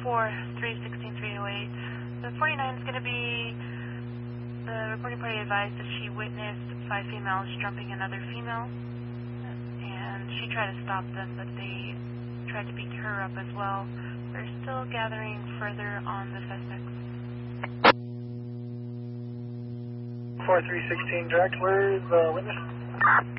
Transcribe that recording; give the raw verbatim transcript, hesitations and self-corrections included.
four three one six three oh eight. The forty-nine is going to be, the reporting party advised that she witnessed five females jumping another female, and she tried to stop them, but they tried to beat her up as well. We're still gathering further on the suspects. four three one six direct, where is the witness?